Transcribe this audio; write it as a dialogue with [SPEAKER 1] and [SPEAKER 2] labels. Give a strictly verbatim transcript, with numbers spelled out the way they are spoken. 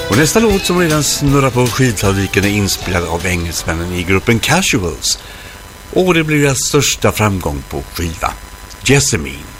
[SPEAKER 1] Och nästa låt som redan snurrar på skivfabriken är inspelad av engelsmännen i gruppen Casuals. Och det blir deras största framgång på skiva, Jessamine.